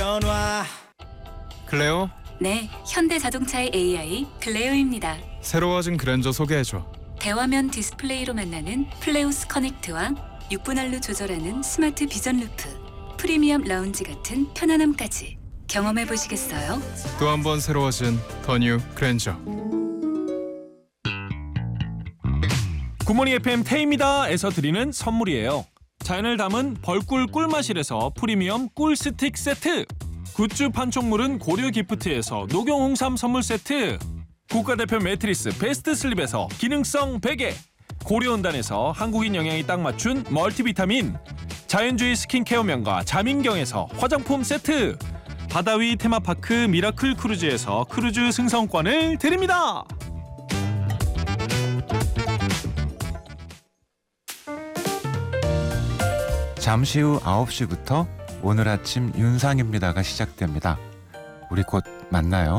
변화. 클레오, 네, 현대자동차의 AI 클레오입니다. 새로워진 그랜저 소개해줘. 대화면 디스플레이로 만나는 플레오스 커넥트와 6분할로 조절하는 스마트 비전 루프, 프리미엄 라운지 같은 편안함까지 경험해 보시겠어요? 또 한 번 새로워진 더 뉴 그랜저. 굿모닝 FM 태입니다에서 드리는 선물이에요. 자연을 담은 벌꿀 꿀마실에서 프리미엄 꿀 스틱 세트, 굿즈 판촉물은 고려 기프트에서 녹용 홍삼 선물 세트, 국가대표 매트리스 베스트 슬립에서 기능성 베개, 고려온단에서 한국인 영양이 딱 맞춘 멀티비타민, 자연주의 스킨케어 명가 자민경에서 화장품 세트, 바다위 테마파크 미라클 크루즈에서 크루즈 승선권을 드립니다. 잠시 후 9시부터 오늘 아침 윤상입니다가 시작됩니다. 우리 곧 만나요.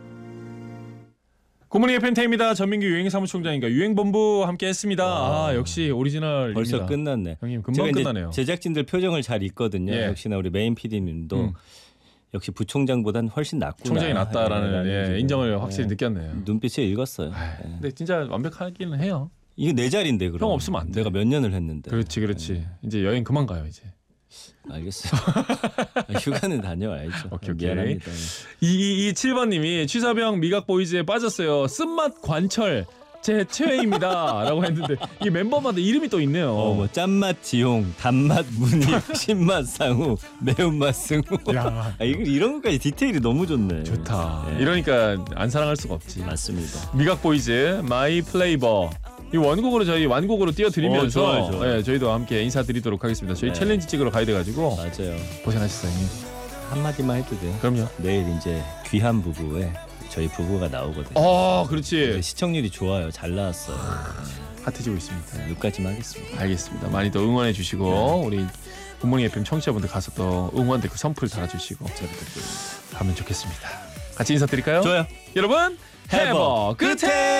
굿모닝 FM입니다. 전민규 유행사무총장님과 유행본부 함께했습니다. 역시 오리지널입니다. 벌써 끝났네. 형님 금방 끝나네요. 제작진들 표정을 잘 읽거든요. 예. 역시나 우리 메인 PD님도 역시 부총장보단 훨씬 낫구나. 총장이 낫다라는 인정을 확실히 느꼈네요. 눈빛에 읽었어요. 근데 진짜 완벽하기는 해요. 이거 내 자리인데 그럼. 형 없으면 안 돼. 내가 몇 년을 했는데. 그렇지. 이제 여행 그만 가요 이제. 알겠어요. 휴가는 다녀와야죠. 오케이. 미안합니다. 2227번님이 취사병 미각 보이즈에 빠졌어요. 쓴맛 관철 제 최애입니다. 라고 했는데 이 멤버마다 이름이 또 있네요. 뭐 짠맛 지용, 단맛 문익, 신맛 상우, 매운맛 승우. 야, 이런 것까지 디테일이 너무 좋네. 좋다. 네. 이러니까 안 사랑할 수가 없지. 맞습니다. 미각 보이즈 마이 플레이버. 이 원곡으로 저희 완곡으로 띄워드리면서 좋아요. 네, 저희도 함께 인사드리도록 하겠습니다. 저희 네. 챌린지 찍으러 가야 돼가지고 맞아요. 고생하셨어요 형님. 한마디만 해도 돼요. 그럼요. 내일 이제 귀한 부부에 저희 부부가 나오거든요. 그렇지. 시청률이 좋아요. 잘 나왔어요. 핫해지고 있습니다. 여기까지만 하겠습니다. 알겠습니다. 많이 더 응원해 주시고 우리 굿모닝 FM 청취자분들 가서 또 응원 댓글 선풀 달아주시고 하면 좋겠습니다. 같이 인사드릴까요? 좋아요. 여러분 Have a good day!